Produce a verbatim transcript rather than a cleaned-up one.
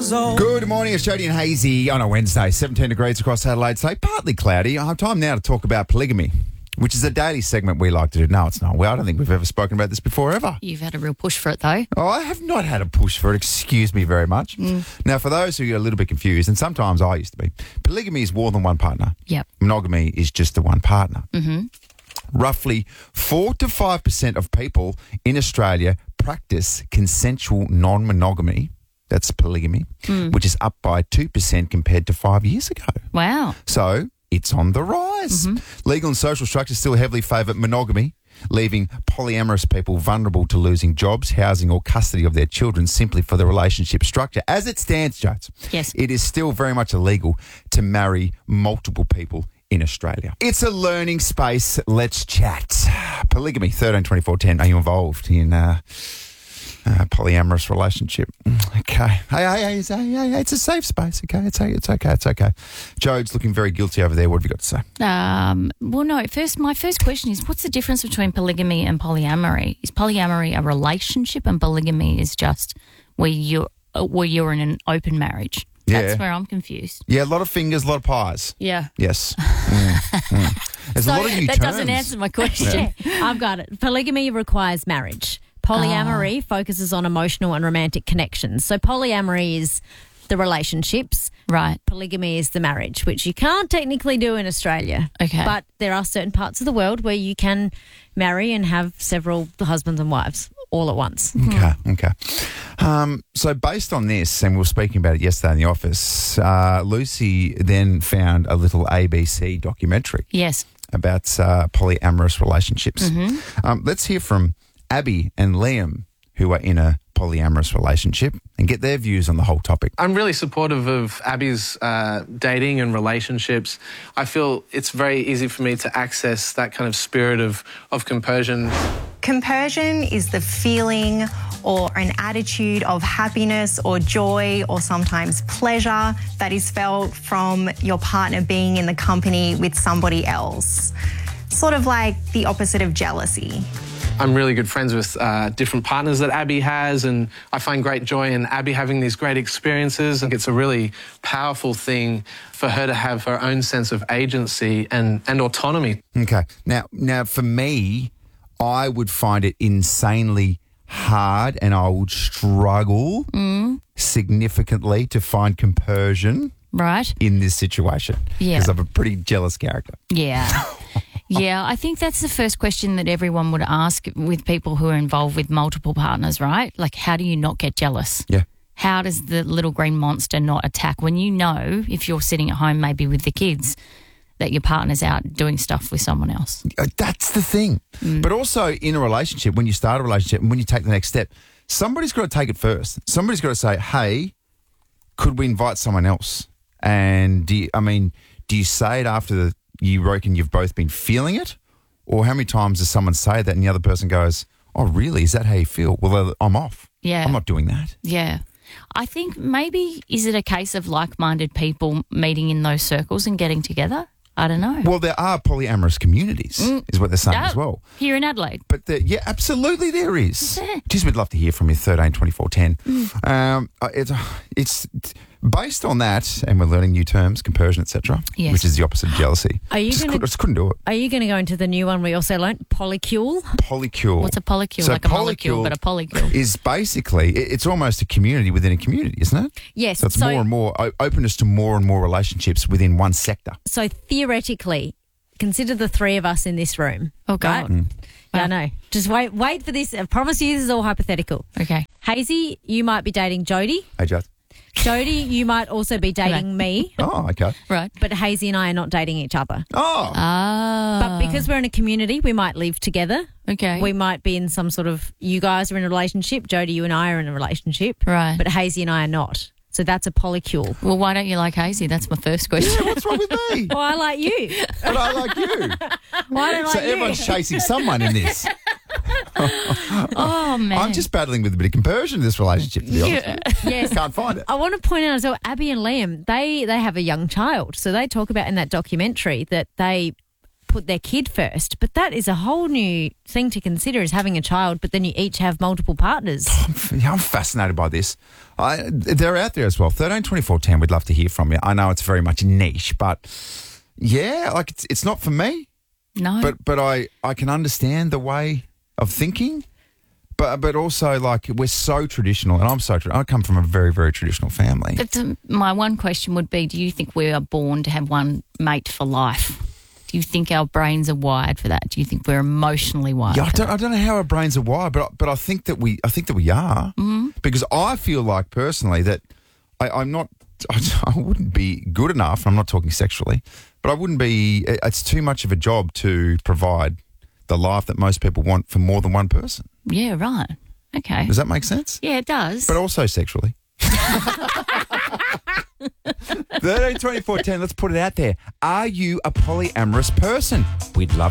years old. Good morning, it's Jody and Hazy on a Wednesday, seventeen degrees across Adelaide today, partly cloudy. I have time now to talk about polygamy, which is a daily segment we like to do. No, it's not. Well, I don't think we've ever spoken about this before, ever. You've had a real push for it, though. Oh, I have not had a push for it, excuse me very much. Mm. Now, for those who are a little bit confused, and sometimes I used to be, polygamy is more than one partner. Yep. Monogamy is just the one partner. Mm-hmm. Roughly four to five percent of people in Australia practice consensual non-monogamy. That's polygamy, Mm. which is up by two percent compared to five years ago. Wow. So it's on the rise. Mm-hmm. Legal and social structures still heavily favour monogamy, leaving polyamorous people vulnerable to losing jobs, housing or custody of their children simply for the relationship structure. As it stands, Jones, Yes. it is still very much illegal to marry multiple people in Australia. It's a learning space. Let's chat. Polygamy, thirteen twenty-four ten. Are you involved in uh, a polyamorous relationship? Okay. Hey, hey, hey, hey, hey, hey, it's a safe space, okay? It's, it's okay, it's okay. Jode's looking very guilty over there. What have you got to say? Um, well, no, first, my first question is, what's the difference between polygamy and polyamory? Is polyamory a relationship and polygamy is just where you're, uh, where you're in an open marriage? That's Yeah. where I'm confused. Yeah, a lot of fingers, a lot of pies. Yeah. Yes. Mm, mm. There's So a lot of new that terms. doesn't answer my question. I've got it. Polygamy requires marriage. Polyamory Ah. focuses on emotional and romantic connections. So polyamory is the relationships. Right. Polygamy is the marriage, which you can't technically do in Australia. Okay. But there are certain parts of the world where you can marry and have several husbands and wives all at once. Okay, okay. Um, so based on this, and we were speaking about it yesterday in the office, uh, Lucy then found a little A B C documentary Yes. about uh, polyamorous relationships. Mm-hmm. Um, let's hear from Abby and Liam, who are in a polyamorous relationship, and get their views on the whole topic. I'm really supportive of Abby's uh, dating and relationships. I feel it's very easy for me to access that kind of spirit of, of compersion. Compersion is the feeling or an attitude of happiness or joy or sometimes pleasure that is felt from your partner being in the company with somebody else. Sort of like the opposite of jealousy. I'm really good friends with uh, different partners that Abby has, and I find great joy in Abby having these great experiences. I think it's a really powerful thing for her to have her own sense of agency and, and autonomy. Okay. Now, now for me, I would find it insanely hard and I would struggle Mm. significantly to find compersion Right. in this situation. Yeah. Because I'm a pretty jealous character. Yeah. Yeah, I think that's the first question that everyone would ask with people who are involved with multiple partners, right? Like, how do you not get jealous? Yeah. How does the little green monster not attack when you know, if you're sitting at home maybe with the kids, that your partner's out doing stuff with someone else? Uh, That's the thing. Mm. But also in a relationship, when you start a relationship and when you take the next step, somebody's got to take it first. Somebody's got to say, hey, could we invite someone else? And do you, I mean, do you say it after the, you reckon you've both been feeling it? Or how many times does someone say that and the other person goes, oh, really? Is that how you feel? Well, I'm off. Yeah. I'm not doing that. Yeah. I think maybe, is it a case of like-minded people meeting in those circles and getting together? I don't know. Well, there are polyamorous communities, Mm. is what they're saying Yeah. as well. Here in Adelaide. But the, yeah, absolutely there is. there? Just we'd love to hear from you, thirteen twenty-four ten. Mm. Um, uh, it's, it's it's based on that, and we're learning new terms, compersion, et cetera, Yes. which is the opposite of jealousy. Are you just, gonna- could, just couldn't do it. Are you going to go into the new one we also learnt, polycule? Polycule. What's a polycule? So Like a molecule, polycule but a polycule. is basically, it- it's almost a community within a community, isn't it? Yes. So it's so, more and more, o- openness to more and more relationships within one sector. so theoretically, consider the three of us in this room. Oh, God. Right? Yeah, Wow. I know. Just wait wait for this. I promise you this is all hypothetical. Okay. Hazy, you might be dating Jody. Hey, Jess. Jody, you might also be dating Hello. me. Oh, okay. Right. But Hazy and I are not dating each other. Oh, Ah. But because we're in a community, we might live together. Okay. We might be in some sort of, you guys are in a relationship, Jody, you and I are in a relationship. Right. But Hazy and I are not. So that's a polycule. Well, why don't you like Hazy? That's my first question. what's wrong with me? Well, I like you. But I like you. Why don't I So like you? everyone's chasing someone in this. Oh, man. I'm just battling with a bit of compersion in this relationship, to be honest. Yeah. Yes. Can't find it. I want to point out as well, Abby and Liam, they, they have a young child. So they talk about in that documentary that they put their kid first. But that is a whole new thing to consider, is having a child, but then you each have multiple partners. Yeah, I'm fascinated by this. I, they're out there as well. thirteen twenty-four ten, we'd love to hear from you. I know it's very much niche, but yeah, like it's, it's not for me. No. But but I, I can understand the way of thinking. But but also, like, we're so traditional, and I'm so tra- I come from a very, very traditional family. But um, my one question would be, do you think we are born to have one mate for life? Do you think our brains are wired for that? Do you think we're emotionally wired Yeah, I for don't, that? I don't know how our brains are wired, but but I think that we I think that we are, mm-hmm. because I feel like personally that I, I'm not I, I wouldn't be good enough. I'm not talking sexually, but I wouldn't be. It's too much of a job to provide the life that most people want for more than one person. Yeah, right. Okay. Does that make sense? Yeah, it does. But also sexually. thirteen twenty-four ten, let's put it out there. Are you a polyamorous person? We'd love